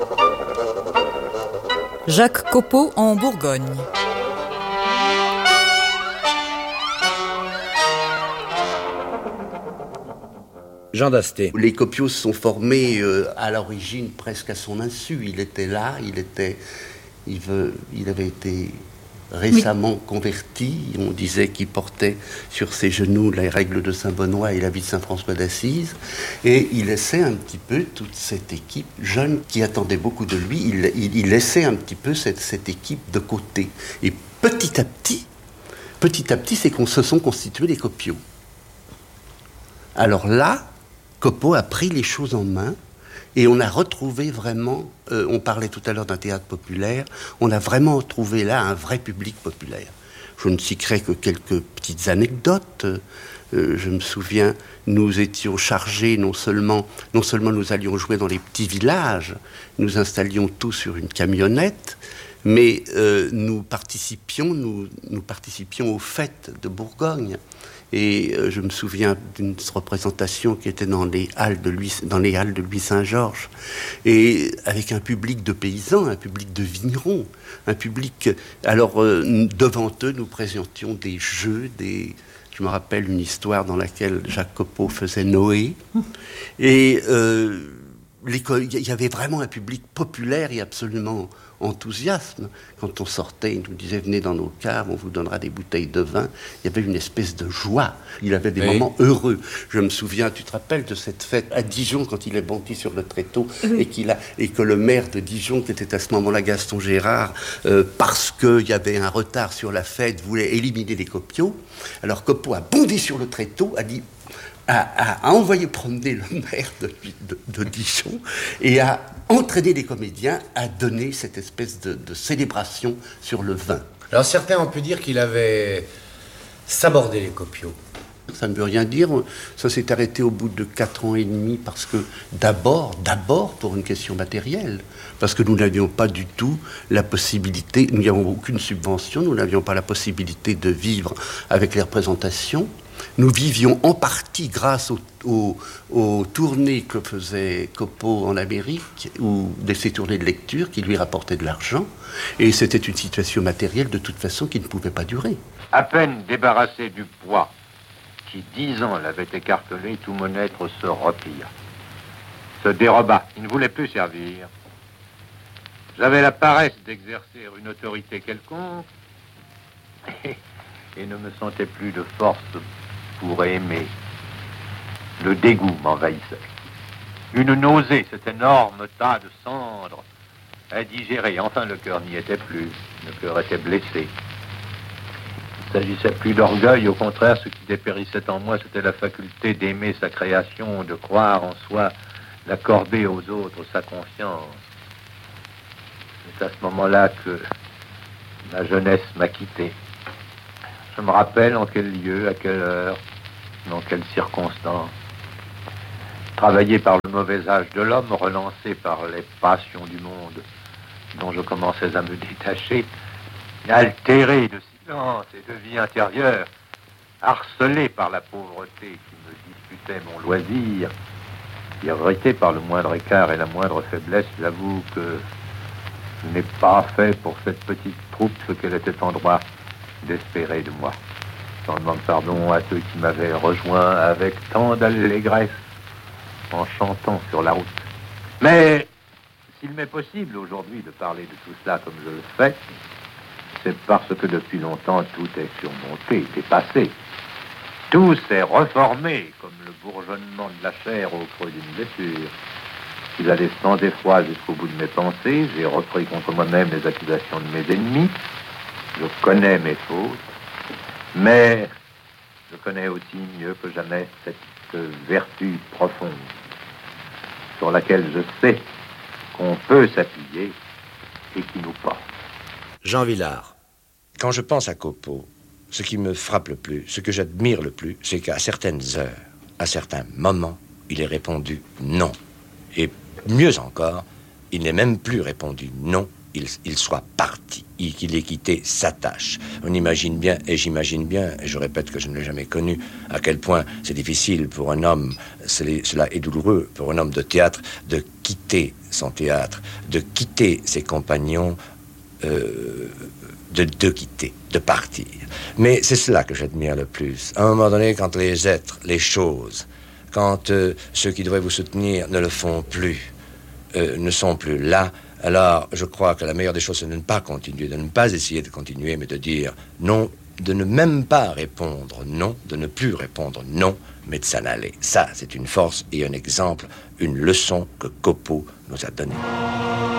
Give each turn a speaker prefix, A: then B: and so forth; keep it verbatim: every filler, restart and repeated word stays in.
A: Jacques Copeau en Bourgogne.
B: Jean d'Asté.
C: Les copios se sont formés euh, à l'origine presque à son insu. Il était là, il était, il, veut, il avait été récemment oui. converti. On disait qu'il portait sur ses genoux les règles de Saint-Benoît et la vie de Saint-François d'Assise. Et il laissait un petit peu toute cette équipe jeune qui attendait beaucoup de lui. Il, il, il laissait un petit peu cette, cette équipe de côté. Et petit à petit, petit à petit, c'est qu'on se sont constitués les copios. Alors là, Copeau a pris les choses en main et on a retrouvé vraiment, euh, on parlait tout à l'heure d'un théâtre populaire, on a vraiment trouvé là un vrai public populaire. Je ne citerai que quelques petites anecdotes. Euh, je me souviens, nous étions chargés, non seulement, non seulement nous allions jouer dans les petits villages, nous installions tous sur une camionnette, mais euh, nous participions, nous, nous participions aux fêtes de Bourgogne. Et euh, je me souviens d'une représentation qui était dans les halles de Louis, dans les halles de Louis Saint-Georges, et avec un public de paysans, un public de vignerons, un public. Alors euh, devant eux, nous présentions des jeux, des. Je me rappelle une histoire dans laquelle Jacques Copeau faisait Noé, et euh, il y avait vraiment un public populaire et absolument enthousiasme. Quand on sortait, il nous disait venez dans nos caves, on vous donnera des bouteilles de vin. Il y avait une espèce de joie. Il avait des oui. moments heureux. Je me souviens, tu te rappelles de cette fête à Dijon quand il est bondi sur le tréteau oui. et, qu'il a, et que le maire de Dijon, qui était à ce moment-là Gaston Gérard, euh, parce qu'il y avait un retard sur la fête, voulait éliminer les copios. Alors Copeau a bondi sur le tréteau, a dit A, a, a envoyé promener le maire de, de, de Dijon et a entraîné les comédiens à donner cette espèce de, de célébration sur le vin.
B: Alors certains ont pu dire qu'il avait sabordé les copios.
C: Ça ne veut rien dire. Ça s'est arrêté au bout de quatre ans et demi parce que d'abord, d'abord pour une question matérielle, parce que nous n'avions pas du tout la possibilité, nous n'avions aucune subvention, nous n'avions pas la possibilité de vivre avec les représentations. Nous vivions en partie grâce aux, aux, aux tournées que faisait Copeau en Amérique, ou de ces tournées de lecture qui lui rapportaient de l'argent. Et c'était une situation matérielle de toute façon qui ne pouvait pas durer.
D: À peine débarrassé du poids qui, dix ans, l'avait écartelé, tout mon être se replia, se déroba. Il ne voulait plus servir. J'avais la paresse d'exercer une autorité quelconque et, et ne me sentais plus de force pour aimer. Le dégoût m'envahissait. Une nausée, cet énorme tas de cendres indigéré. Enfin, le cœur n'y était plus. Le cœur était blessé. Il ne s'agissait plus d'orgueil. Au contraire, ce qui dépérissait en moi, c'était la faculté d'aimer sa création, de croire en soi, d'accorder aux autres sa confiance. C'est à ce moment-là que ma jeunesse m'a quitté. Je me rappelle en quel lieu, à quelle heure, dans quelles circonstances. Travaillé par le mauvais âge de l'homme, relancé par les passions du monde dont je commençais à me détacher, altéré de silence et de vie intérieure, harcelé par la pauvreté qui me disputait mon loisir, irrité par le moindre écart et la moindre faiblesse, j'avoue que je n'ai pas fait pour cette petite troupe ce qu'elle était en droit d'espérer de moi. J'en demande pardon à ceux qui m'avaient rejoint avec tant d'allégresse en chantant sur la route. Mais s'il m'est possible aujourd'hui de parler de tout cela comme je le fais, c'est parce que depuis longtemps tout est surmonté, dépassé. Tout s'est reformé comme le bourgeonnement de la chair au creux d'une blessure. Je suis allé sans effroi jusqu'au bout de mes pensées, j'ai repris contre moi-même les accusations de mes ennemis, je connais mes fautes, mais je connais aussi mieux que jamais cette vertu profonde sur laquelle je sais qu'on peut s'appuyer et qui nous porte.
B: Jean Vilar. Quand je pense à Copeau, ce qui me frappe le plus, ce que j'admire le plus, c'est qu'à certaines heures, à certains moments, il est répondu non. Et mieux encore, il n'est même plus répondu non, il, il soit parti. qu'il ait quitté sa tâche. On imagine bien, et j'imagine bien, et je répète que je ne l'ai jamais connu, à quel point c'est difficile pour un homme, cela est douloureux pour un homme de théâtre, de quitter son théâtre, de quitter ses compagnons, euh, de, de quitter, de partir. Mais c'est cela que j'admire le plus. À un moment donné, quand les êtres, les choses, quand euh, ceux qui devraient vous soutenir ne le font plus, euh, ne sont plus là, alors je crois que la meilleure des choses, c'est de ne pas continuer, de ne pas essayer de continuer, mais de dire non, de ne même pas répondre non, de ne plus répondre non, mais de s'en aller. Ça, c'est une force et un exemple, une leçon que Copeau nous a donnée.